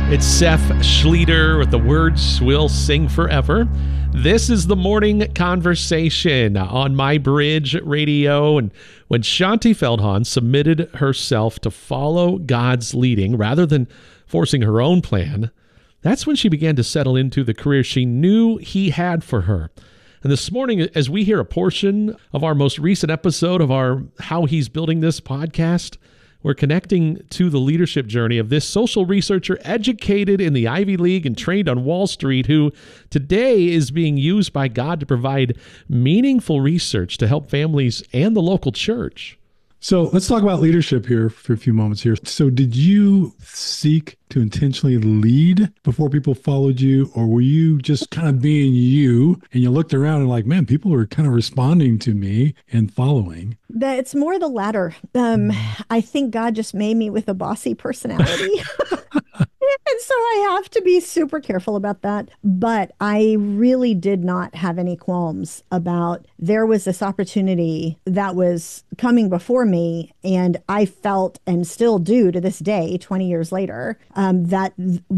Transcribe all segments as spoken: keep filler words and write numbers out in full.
It's Seth Schleter with the words we'll sing forever. This is the Morning Conversation on My Bridge Radio. And when Shaunti Feldhahn submitted herself to follow God's leading rather than forcing her own plan, that's when she began to settle into the career she knew He had for her. And this morning, as we hear a portion of our most recent episode of our How He's Building This podcast, we're connecting to the leadership journey of this social researcher educated in the Ivy League and trained on Wall Street, who today is being used by God to provide meaningful research to help families and the local church. So let's talk about leadership here for a few moments here. So did you seek to intentionally lead before people followed you, or were you just kind of being you and you looked around and like, man, people are kind of responding to me and following? That it's more the latter. Um, I think God just made me with a bossy personality. And so I have to be super careful about that. But I really did not have any qualms about there was this opportunity that was coming before me. And I felt, and still do to this day, twenty years later, um, that,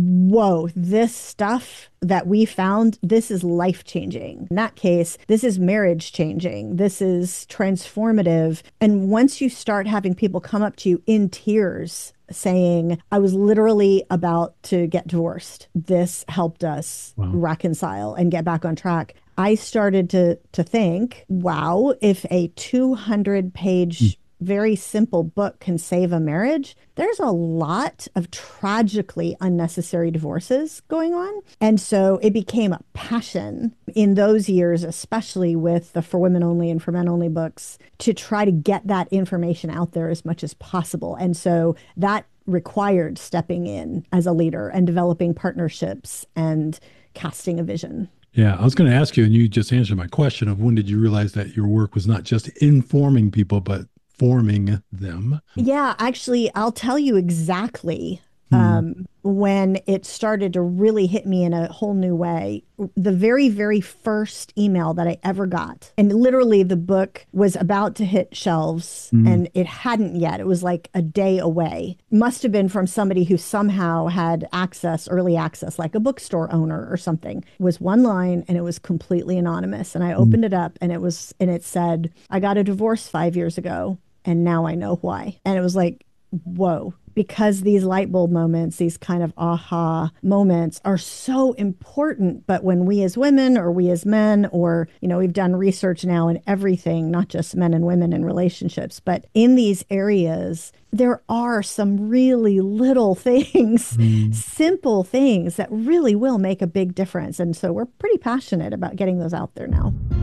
whoa, this stuff that we found, this is life-changing. In that case, this is marriage-changing. This is transformative. And once you start having people come up to you in tears saying, I was literally about to get divorced. This helped us wow. reconcile and get back on track. I started to to think, wow, if a two hundred page, mm. very simple book can save a marriage, there's a lot of tragically unnecessary divorces going on. And so it became a passion in those years, especially with the For Women Only and For Men Only books, to try to get that information out there as much as possible. And so that required stepping in as a leader and developing partnerships and casting a vision. Yeah, I was going to ask you, and you just answered my question of when did you realize that your work was not just informing people, but forming them? Yeah, actually, I'll tell you exactly um, when it started to really hit me in a whole new way. The very, very first email that I ever got, and literally the book was about to hit shelves mm. and it hadn't yet. It was like a day away. Must have been from somebody who somehow had access, early access, like a bookstore owner or something. It was one line and it was completely anonymous. And I opened mm. it up and it was, and it said, I got a divorce five years ago and now I know why. And it was like, whoa. Because these light bulb moments, these kind of aha moments are so important. But when we as women or we as men, or, you know, we've done research now in everything, not just men and women in relationships, but in these areas, there are some really little things, mm. simple things that really will make a big difference. And so we're pretty passionate about getting those out there now.